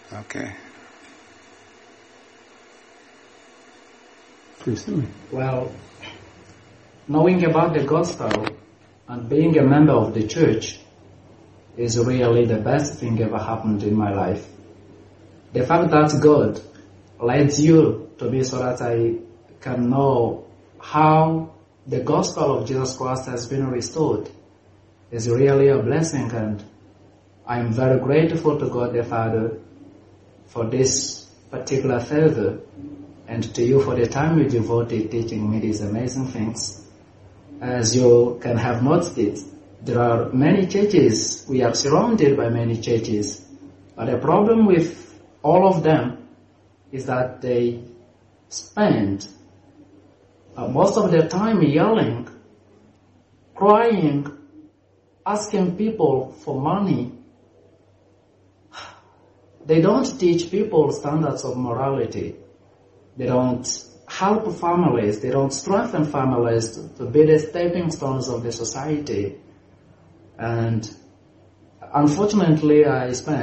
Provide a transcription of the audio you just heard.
Okay. Well, knowing about the gospel and being a member of the church is really the best thing ever happened in my life. The fact that God led you to me so that I can know how the gospel of Jesus Christ has been restored is really a blessing, and I am very grateful to God the Father for this particular favor, and to you for the time you devoted teaching me these amazing things. As you can have noticed, there are many churches, we are surrounded by many churches, but the problem with all of them is that they spend most of their time yelling, crying, asking people for money. They don't teach people standards of morality. They don't help families. They don't strengthen families to be the stepping stones of the society. And unfortunately, I spent